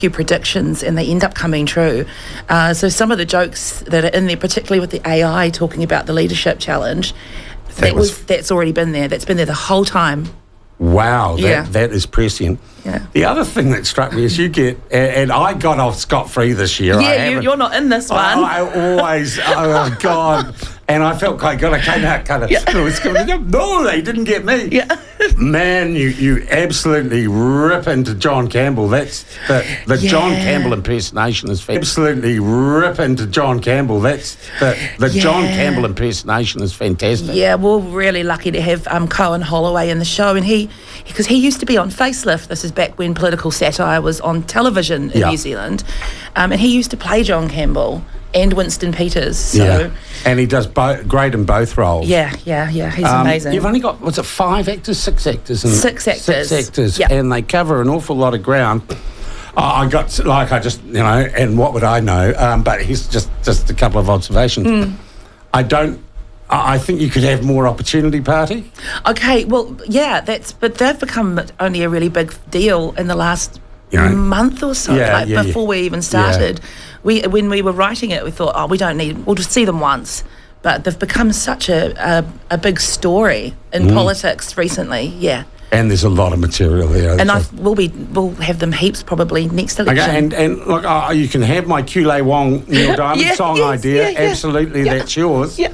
few predictions and they end up coming true. So some of the jokes that are in there, particularly with the AI talking about the leadership challenge, that's already been there. That's been there the whole time. Wow, that is prescient. Yeah. The other thing that struck me is you get, and I got off scot-free this year. Yeah, you're not in this one. I always, oh God. And I felt quite good. I came out kind of, no, they didn't get me. Yeah. Man, you absolutely rip into John Campbell. That's the John Campbell impersonation is absolutely rip into John Campbell. That's the John Campbell impersonation is fantastic. Yeah, we're really lucky to have Cohen Holloway in the show, and because he used to be on Facelift. This is back when political satire was on television in New Zealand, and he used to play John Campbell and Winston Peters. So and he does great in both roles. Yeah, he's amazing. You've only got, was it 5 actors, 6 actors? Six actors. Yep. And they cover an awful lot of ground. And what would I know? But here's just a couple of observations. I think you could have more opportunity party. Okay, well, but they've become only a really big deal in the last month or so, before we even started. When we were writing it, we thought, we'll just see them once. But they've become such a big story in politics recently, And there's a lot of material there. And we'll have them heaps probably next election. Okay, and look, you can have my Kule Wong Neil Diamond song idea. Absolutely, that's yours. Yeah.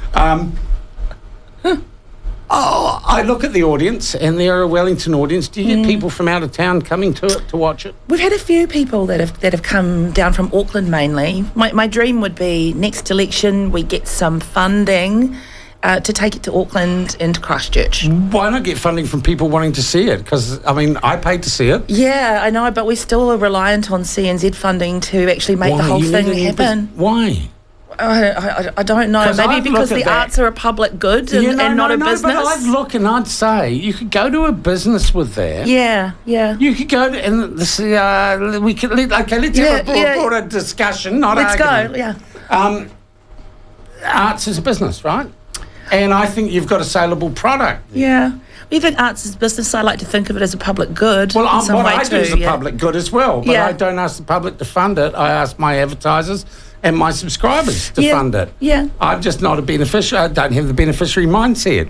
I look at the audience, and they're a Wellington audience. Do you get people from out of town coming to it to watch it? We've had a few people that have come down from Auckland mainly. My dream would be next election we get some funding to take it to Auckland and to Christchurch. Why not get funding from people wanting to see it? Because, I paid to see it. Yeah, I know, but we still are reliant on CNZ funding to actually make the whole thing happen. Why? I don't know. Maybe because the arts are a public good and not a business. But I'd look and I'd say you could go to a business with that. Yeah. You could go to and let's have a broader discussion, not argument. Let's go. Arts is a business, right? And I think you've got a saleable product. Yeah. Even arts is business. I like to think of it as a public good. Well, what I do is a public good as well, but I don't ask the public to fund it. I ask my advertisers and my subscribers to fund it. Yeah. I'm just not a beneficiary. I don't have the beneficiary mindset.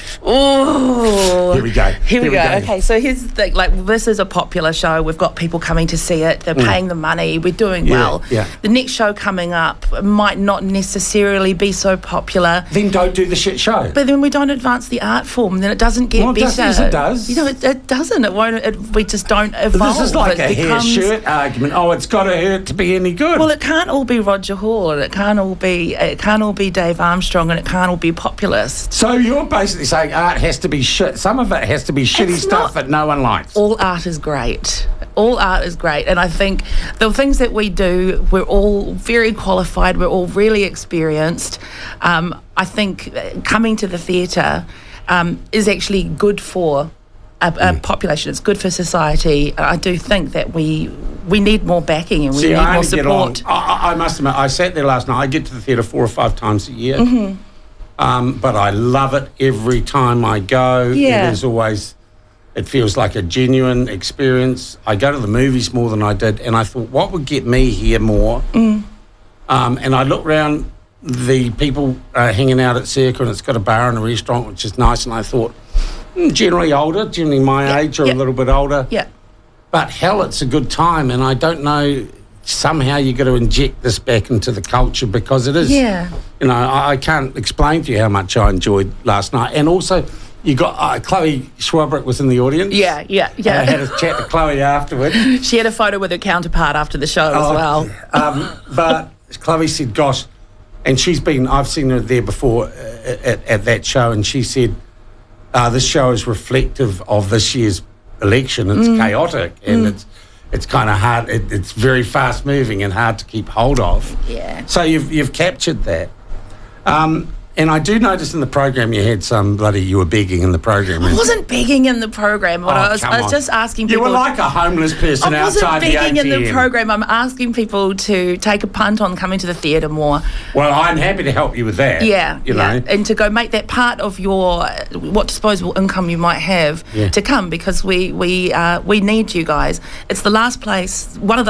Oh. Here we go. Here we go. Okay, so here's the thing. This is a popular show. We've got people coming to see it. They're paying the money. We're doing well. Yeah. The next show coming up might not necessarily be be so popular. Then don't do the shit show. But then we don't advance the art form. Then it doesn't get better. Yes, it does. It doesn't. It won't. We just don't evolve. This is like a hair shirt argument. Oh, it's got to hurt to be any good. Well, it can't all be Roger Hall, and it can't all be Dave Armstrong, and it can't all be populist. So you're basically saying art has to be shit. Some of it has to be shitty stuff that no one likes. All art is great. All art is great, and I think the things that we do, we're all very qualified. We're all really experienced. I think coming to the theatre is actually good for a population. It's good for society. I do think that we need more backing and we need more support. I must admit, I sat there last night. I get to the theatre 4 or 5 times a year, but I love it every time I go. Yeah. It is always. It feels like a genuine experience. I go to the movies more than I did, and I thought, what would get me here more? And I look around the people hanging out at Circa, and it's got a bar and a restaurant, which is nice, and I thought, generally older, generally my age or a little bit older. Yeah. But hell, it's a good time, and I don't know, somehow you got to inject this back into the culture because it is. Yeah. You know, I can't explain to you how much I enjoyed last night. And also, you got Chloe Schwabrick was in the audience. Yeah. I had a chat to Chloe afterwards. She had a photo with her counterpart after the show as well. But Chloe said, gosh, and I've seen her there before at that show, and she said, this show is reflective of this year's election. It's chaotic and it's kind of hard. It's very fast moving and hard to keep hold of. Yeah. So you've captured that. And I do notice in the program you had you were begging in the program. I wasn't begging in the program. I was just asking people. You were like a homeless person outside the ATM. I wasn't begging in the program. I'm asking people to take a punt on coming to the theatre more. Well, I'm happy to help you with that. Yeah, you know. And to go make that part of your what disposable income you might have to come, because we need you guys. It's the last place, one of the